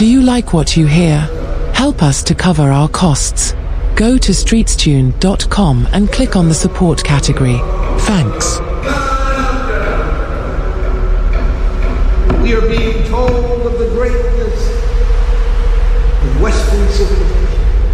Do you like what you hear? Help us to cover our costs. Go to streetstune.com and click on the support category. Thanks. We are being told of the greatness of Western civilization.